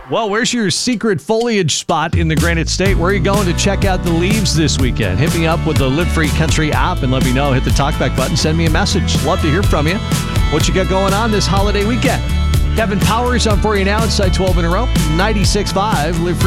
Well, where's your secret foliage spot in the Granite State? Where are you going to check out the leaves this weekend? Hit me up with the Live Free Country app and let me know. Hit the talkback button. Send me a message. Love to hear from you. What you got going on this holiday weekend? Kevin Powers on for you now inside 12 in a row. 96.5 Live Free.